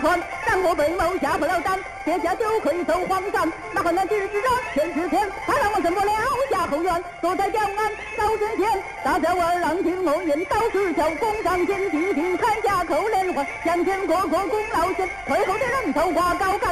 传，战国北谋下不了战，天下就可以走黄山。那河南之子者天之天，他让我什么了夏后院，坐在江岸高神仙。大家玩让听我言，刀石桥弓上剑，地平铠甲扣连环，向前过功劳显，退后的人头挂高高。